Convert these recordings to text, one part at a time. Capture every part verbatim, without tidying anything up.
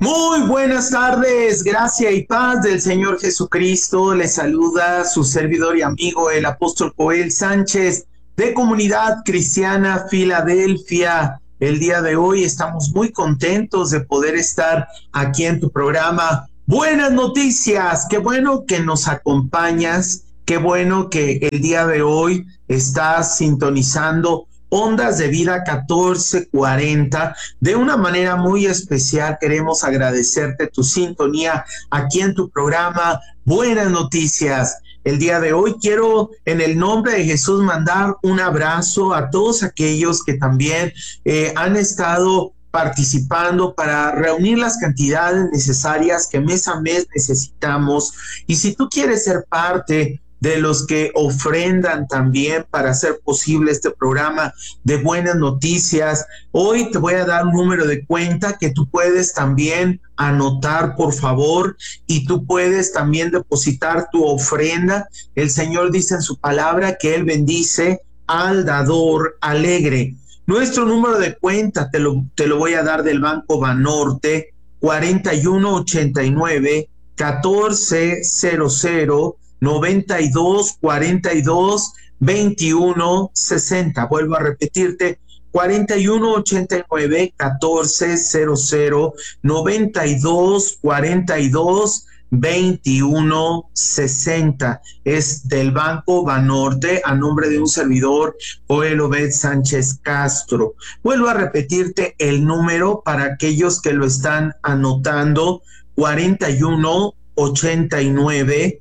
Muy buenas tardes, gracia y paz del Señor Jesucristo. Les saluda su servidor y amigo, el apóstol Joel Sánchez, de Comunidad Cristiana Filadelfia. El día de hoy estamos muy contentos de poder estar aquí en tu programa. Buenas noticias, qué bueno que nos acompañas, qué bueno que el día de hoy estás sintonizando Ondas de Vida catorce cuarenta. De una manera muy especial queremos agradecerte tu sintonía aquí en tu programa Buenas Noticias. El día de hoy quiero en el nombre de Jesús mandar un abrazo a todos aquellos que también eh, han estado participando para reunir las cantidades necesarias que mes a mes necesitamos. Y si tú quieres ser parte de los que ofrendan también para hacer posible este programa de Buenas Noticias, hoy te voy a dar un número de cuenta que tú puedes también anotar, por favor, y tú puedes también depositar tu ofrenda. El Señor dice en su palabra que Él bendice al dador alegre. Nuestro número de cuenta te lo, te lo voy a dar del Banco Banorte, cuarenta y uno ochenta y nueve, catorce cero cero, noventa y dos cuarenta y dos veintiuno sesenta. Vuelvo a repetirte, cuarenta y uno ochenta y nueve, catorce cero cero, noventa y dos cuarenta y dos veintiuno sesenta. Es del Banco Banorte, a nombre de un servidor, Joel Obed Sánchez Castro. Vuelvo a repetirte el número para aquellos que lo están anotando: cuarenta y uno ochenta y nueve,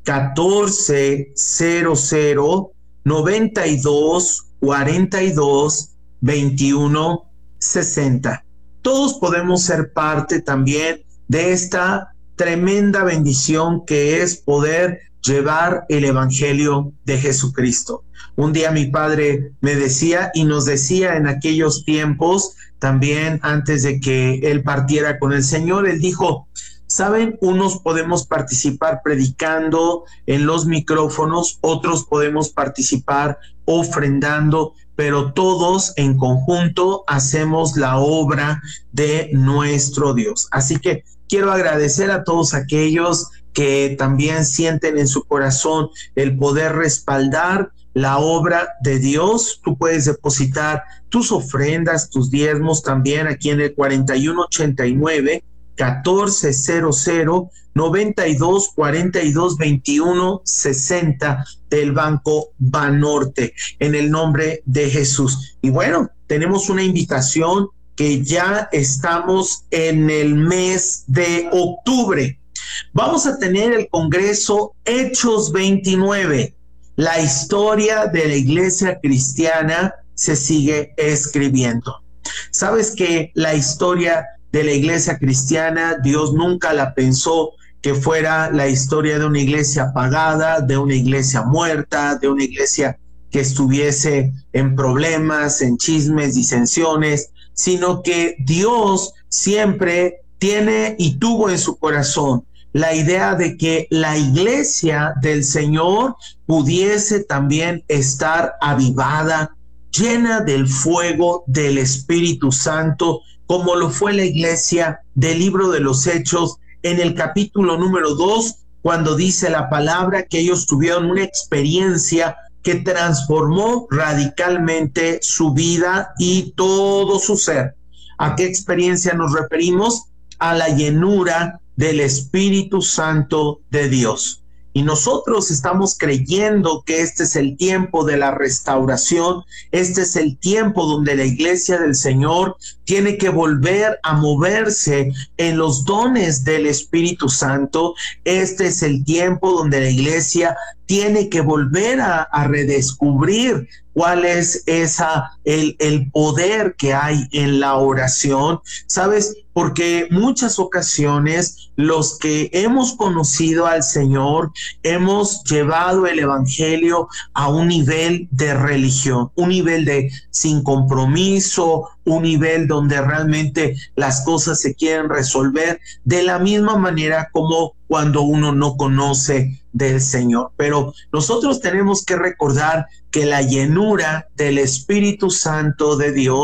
catorce cero cero, noventa y dos cuarenta y dos veintiuno sesenta. Todos podemos ser parte también de esta tremenda bendición que es poder llevar el evangelio de Jesucristo. Un día mi padre me decía y nos decía en aquellos tiempos, también antes de que él partiera con el Señor, él dijo: ¿saben? Unos podemos participar predicando en los micrófonos, otros podemos participar ofrendando, pero todos en conjunto hacemos la obra de nuestro Dios. Así que quiero agradecer a todos aquellos que también sienten en su corazón el poder respaldar la obra de Dios. Tú puedes depositar tus ofrendas, tus diezmos también aquí en el cuarenta y uno ochenta y nueve, catorce cero cero, noventa y dos cuarenta y dos veintiuno sesenta del Banco Banorte, en el nombre de Jesús. Y bueno, tenemos una invitación que ya estamos en el mes de octubre. Vamos a tener el Congreso Hechos veintinueve. La historia de la iglesia cristiana se sigue escribiendo. ¿Sabes que la historia de la iglesia cristiana, Dios nunca la pensó que fuera la historia de una iglesia apagada, de una iglesia muerta, de una iglesia que estuviese en problemas, en chismes, disensiones, sino que Dios siempre tiene y tuvo en su corazón la idea de que la iglesia del Señor pudiese también estar avivada, llena del fuego del Espíritu Santo, como lo fue la iglesia del libro de los Hechos, en el capítulo número dos, cuando dice la palabra que ellos tuvieron una experiencia que transformó radicalmente su vida y todo su ser. ¿A qué experiencia nos referimos? A la llenura del Espíritu Santo de Dios. Y nosotros estamos creyendo que este es el tiempo de la restauración, este es el tiempo donde la iglesia del Señor tiene que volver a moverse en los dones del Espíritu Santo. Este es el tiempo donde la iglesia tiene que volver a, a redescubrir cuál es esa, el, el poder que hay en la oración, ¿sabes? Porque muchas ocasiones los que hemos conocido al Señor hemos llevado el evangelio a un nivel de religión, un nivel de sin compromiso, un nivel donde realmente las cosas se quieren resolver de la misma manera como cuando uno no conoce del Señor. Pero nosotros tenemos que recordar que la llenura del Espíritu Santo de Dios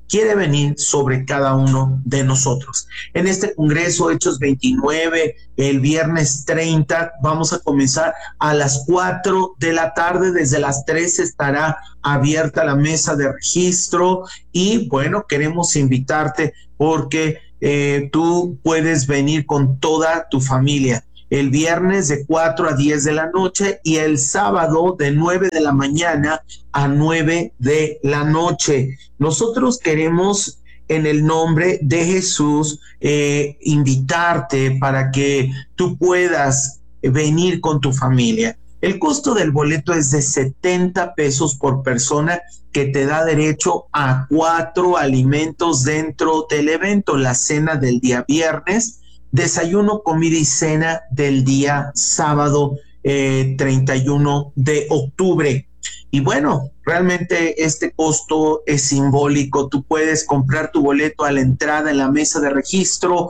quiere venir sobre cada uno de nosotros. En este congreso, Hechos veintinueve, el viernes treinta, vamos a comenzar a las cuatro de la tarde. Desde las tres estará abierta la mesa de registro y bueno, queremos invitarte porque eh, tú puedes venir con toda tu familia. El viernes de cuatro a diez de la noche y el sábado de nueve de la mañana a nueve de la noche. Nosotros queremos, en el nombre de Jesús, eh, invitarte para que tú puedas venir con tu familia. El costo del boleto es de setenta pesos por persona, que te da derecho a cuatro alimentos dentro del evento: la cena del día viernes, desayuno, comida y cena del día sábado eh, treinta y uno de octubre. Y bueno, realmente este costo es simbólico. Tú puedes comprar tu boleto a la entrada en la mesa de registro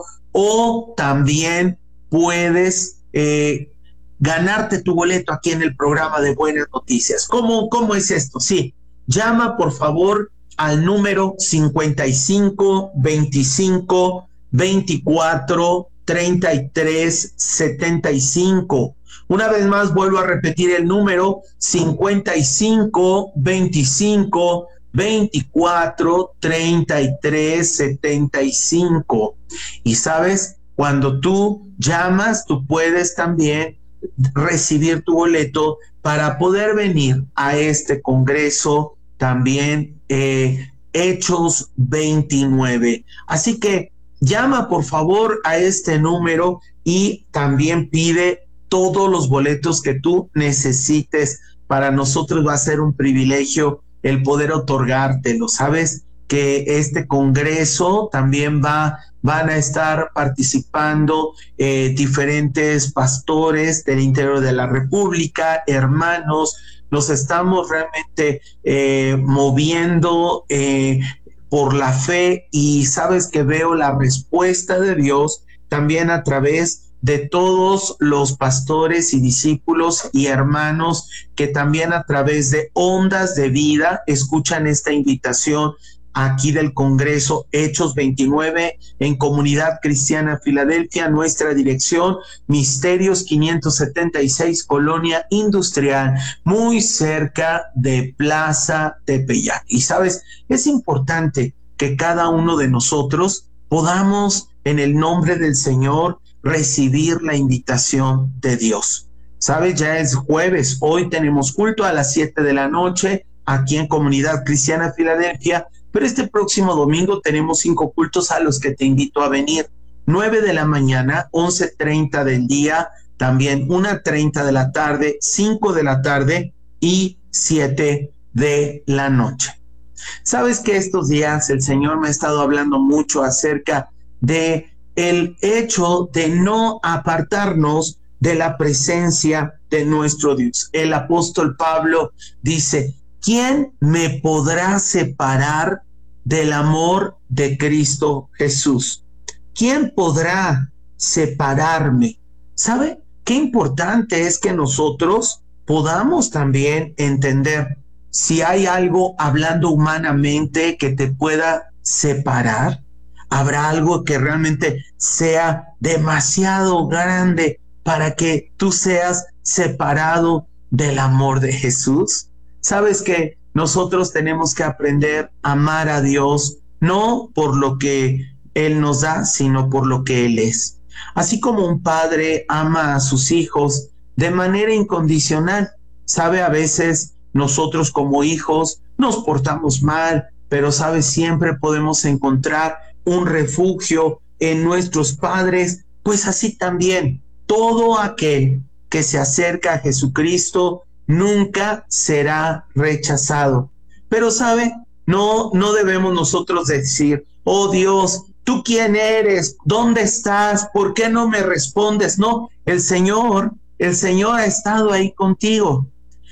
o también puedes eh, ganarte tu boleto aquí en el programa de Buenas Noticias. ¿Cómo, cómo es esto? Sí, llama por favor al número cincuenta y cinco, veinticinco, veinticuatro, treinta y tres, setenta y cinco. Una vez más vuelvo a repetir el número: cincuenta y cinco, veinticinco, veinticuatro, treinta y tres, setenta y cinco. Y sabes, cuando tú llamas, tú puedes también recibir tu boleto para poder venir a este congreso también, eh, Hechos veintinueve. Así que llama por favor a este número y también pide todos los boletos que tú necesites. Para nosotros va a ser un privilegio el poder otorgártelo. Sabes que este congreso también va, van a estar participando eh, diferentes pastores del interior de la República, hermanos. Nos estamos realmente eh, moviendo eh, por la fe, y sabes que veo la respuesta de Dios también a través de todos los pastores y discípulos y hermanos que también a través de Ondas de Vida escuchan esta invitación aquí del Congreso Hechos veintinueve en Comunidad Cristiana Filadelfia. Nuestra dirección: Misterios quinientos setenta y seis, Colonia Industrial, muy cerca de Plaza Tepeyac. Y sabes, es importante que cada uno de nosotros podamos, en el nombre del Señor, recibir la invitación de Dios. Sabes, ya es jueves, hoy tenemos culto a las siete de la noche aquí en Comunidad Cristiana Filadelfia, pero este próximo domingo tenemos cinco cultos a los que te invito a venir: nueve de la mañana, once treinta del día, también una treinta de la tarde, cinco de la tarde y siete de la noche. Sabes que estos días el Señor me ha estado hablando mucho acerca de el hecho de no apartarnos de la presencia de nuestro Dios. El apóstol Pablo dice: ¿quién me podrá separar del amor de Cristo Jesús? ¿Quién podrá separarme? ¿Sabe qué importante es que nosotros podamos también entender si hay algo, hablando humanamente, que te pueda separar? ¿Habrá algo que realmente sea demasiado grande para que tú seas separado del amor de Jesús? Sabes que nosotros tenemos que aprender a amar a Dios, no por lo que Él nos da, sino por lo que Él es. Así como un padre ama a sus hijos de manera incondicional. Sabe, a veces nosotros como hijos nos portamos mal, pero sabes, siempre podemos encontrar un refugio en nuestros padres. Pues así también, todo aquel que se acerca a Jesucristo nunca será rechazado. Pero sabe, no, no debemos nosotros decir: oh Dios, ¿tú quién eres? ¿Dónde estás? ¿Por qué no me respondes? No, el Señor, el Señor ha estado ahí contigo,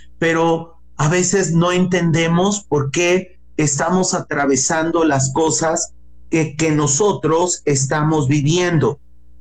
pero a veces no entendemos por qué estamos atravesando las cosas que, que nosotros estamos viviendo.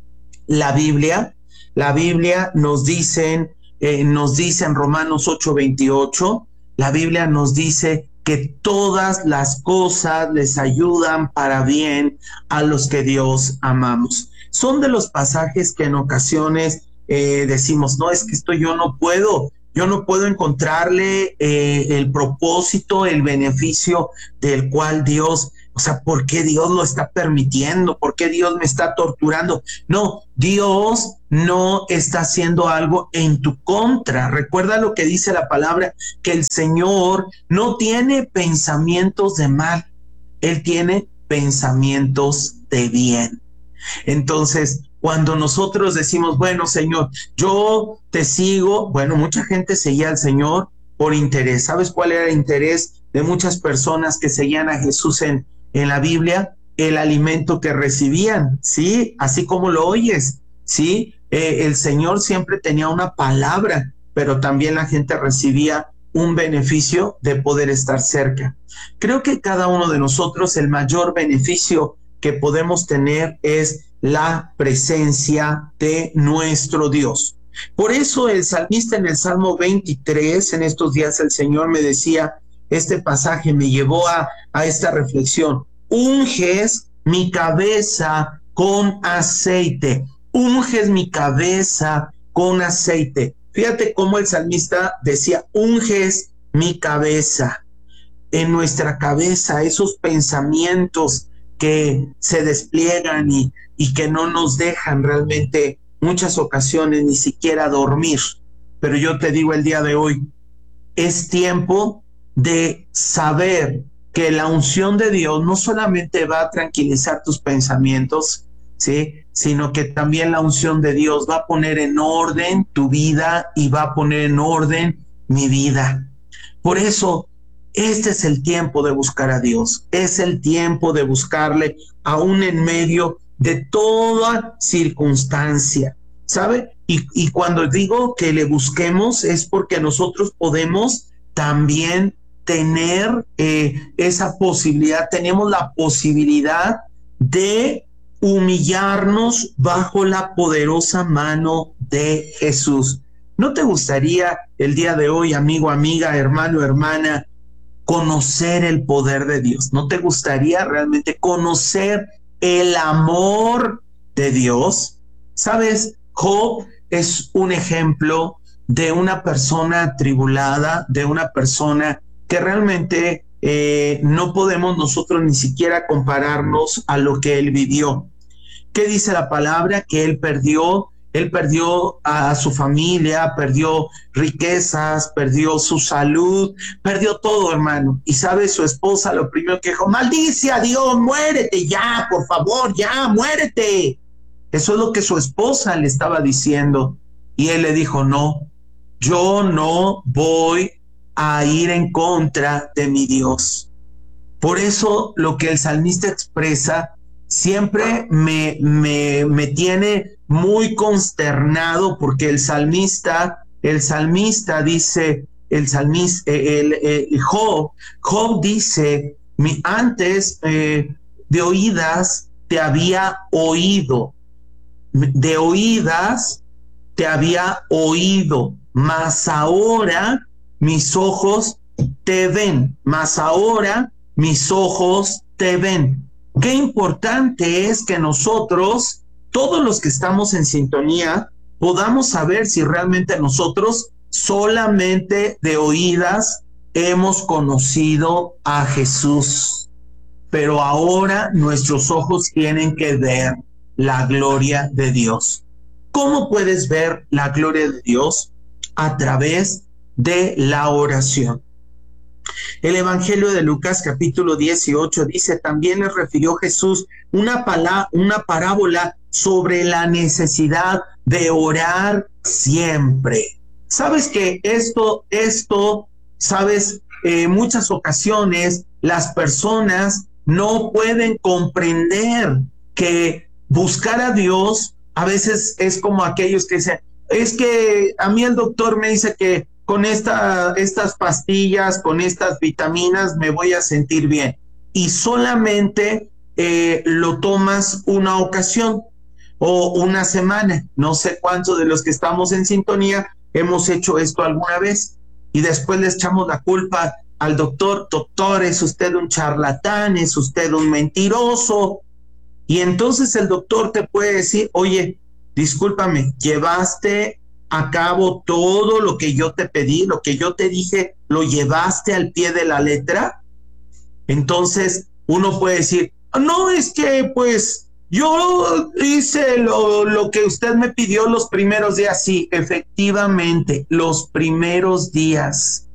La Biblia, la Biblia nos dicen, eh, nos dice en Romanos ocho veintiocho, la Biblia nos dice que todas las cosas les ayudan para bien a los que Dios amamos. Son de los pasajes que en ocasiones eh, decimos, no, es que esto yo no puedo, yo no puedo encontrarle eh, el propósito, el beneficio del cual Dios, o sea, ¿por qué Dios lo está permitiendo? ¿Por qué Dios me está torturando? No, Dios no está haciendo algo en tu contra. Recuerda lo que dice la palabra, que el Señor no tiene pensamientos de mal, Él tiene pensamientos de bien. Entonces, cuando nosotros decimos, bueno, Señor, yo te sigo, bueno, mucha gente seguía al Señor por interés. ¿Sabes cuál era el interés de muchas personas que seguían a Jesús en, en la Biblia? El alimento que recibían, ¿sí? Así como lo oyes, ¿sí? Eh, el Señor siempre tenía una palabra, pero también la gente recibía un beneficio de poder estar cerca. Creo que cada uno de nosotros, el mayor beneficio que podemos tener es la presencia de nuestro Dios. Por eso el salmista en el Salmo veintitrés, en estos días el Señor me decía, este pasaje me llevó a, a esta reflexión: unges mi cabeza con aceite, unges mi cabeza con aceite. Fíjate cómo el salmista decía, unges mi cabeza. En nuestra cabeza, esos pensamientos que se despliegan y, y que no nos dejan realmente muchas ocasiones ni siquiera dormir. Pero yo te digo el día de hoy, es tiempo de saber que la unción de Dios no solamente va a tranquilizar tus pensamientos, ¿sí?, sino que también la unción de Dios va a poner en orden tu vida y va a poner en orden mi vida. Por eso, este es el tiempo de buscar a Dios, es el tiempo de buscarle aún en medio de toda circunstancia, ¿sabe? Y, y cuando digo que le busquemos es porque nosotros podemos también tener eh, esa posibilidad, tenemos la posibilidad de humillarnos bajo la poderosa mano de Jesús. ¿No te gustaría el día de hoy, amigo, amiga, hermano, hermana, conocer el poder de Dios? ¿No te gustaría realmente conocer el amor de Dios? ¿Sabes? Job es un ejemplo de una persona atribulada, de una persona que realmente eh, no podemos nosotros ni siquiera compararnos a lo que él vivió. ¿Qué dice la palabra? Que él perdió Él perdió a su familia, perdió riquezas, perdió su salud, perdió todo, hermano. Y sabe, su esposa lo primero que dijo, maldice a Dios, muérete ya, por favor, ya, muérete. Eso es lo que su esposa le estaba diciendo. Y él le dijo, no, yo no voy a ir en contra de mi Dios. Por eso lo que el salmista expresa siempre me, me, me tiene muy consternado, porque el salmista, el salmista dice, el salmista, el, el, el Job, Job dice, mi, antes eh, de oídas te había oído, de oídas te había oído, mas ahora mis ojos te ven, mas ahora mis ojos te ven. Qué importante es que nosotros, todos los que estamos en sintonía, podamos saber si realmente nosotros solamente de oídas hemos conocido a Jesús, pero ahora nuestros ojos tienen que ver la gloria de Dios. ¿Cómo puedes ver la gloria de Dios? A través de la oración. El Evangelio de Lucas capítulo dieciocho dice, también les refirió Jesús una, palá, una parábola sobre la necesidad de orar siempre. Sabes que esto, esto, sabes, en eh, muchas ocasiones las personas no pueden comprender que buscar a Dios a veces es como aquellos que dicen, es que a mí el doctor me dice que con esta, estas pastillas, con estas vitaminas me voy a sentir bien. Y solamente eh, lo tomas una ocasión o una semana. No sé cuántos de los que estamos en sintonía hemos hecho esto alguna vez. Y después le echamos la culpa al doctor, doctor, es usted un charlatán, es usted un mentiroso. Y entonces el doctor te puede decir, oye, discúlpame, llevaste a cabo todo lo que yo te pedí, lo que yo te dije, lo llevaste al pie de la letra. Entonces uno puede decir, no, es que pues yo hice lo, lo que usted me pidió los primeros días. Sí, efectivamente, los primeros días.